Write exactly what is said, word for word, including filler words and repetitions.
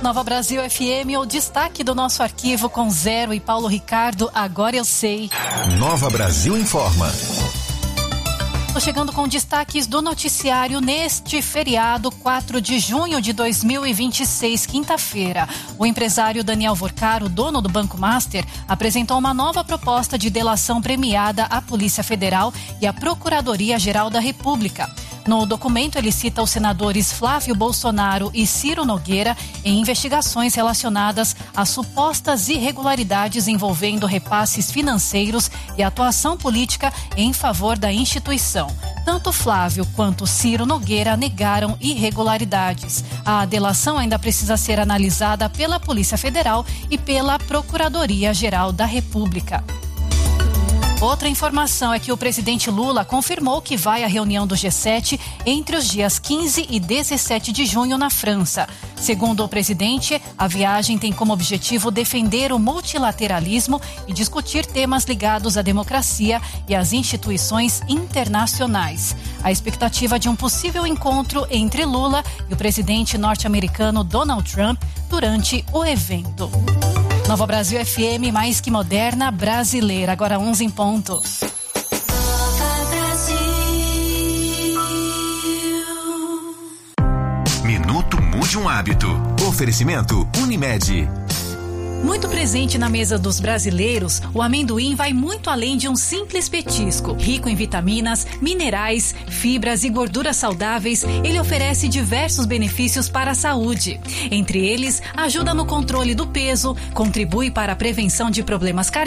Nova Brasil F M, o destaque do nosso arquivo com Zero e Paulo Ricardo, agora eu sei. Nova Brasil informa. Estou chegando com destaques do noticiário neste feriado, quatro de junho de dois mil e vinte e seis, quinta-feira. O empresário Daniel Vorcaro, dono do Banco Master, apresentou uma nova proposta de delação premiada à Polícia Federal e à Procuradoria-Geral da República. No documento, ele cita os senadores Flávio Bolsonaro e Ciro Nogueira em investigações relacionadas a supostas irregularidades envolvendo repasses financeiros e atuação política em favor da instituição. Tanto Flávio quanto Ciro Nogueira negaram irregularidades. A delação ainda precisa ser analisada pela Polícia Federal e pela Procuradoria-Geral da República. Outra informação é que o presidente Lula confirmou que vai à reunião do G sete entre os dias quinze e dezessete de junho na França. Segundo o presidente, a viagem tem como objetivo defender o multilateralismo e discutir temas ligados à democracia e às instituições internacionais. A expectativa de um possível encontro entre Lula e o presidente norte-americano Donald Trump durante o evento. Nova Brasil F M, mais que moderna, brasileira. Agora onze em ponto. Minuto Mude um Hábito. Oferecimento Unimed. Muito presente na mesa dos brasileiros, o amendoim vai muito além de um simples petisco. Rico em vitaminas, minerais, fibras e gorduras saudáveis, ele oferece diversos benefícios para a saúde. Entre eles, ajuda no controle do peso, contribui para a prevenção de problemas cardíacos,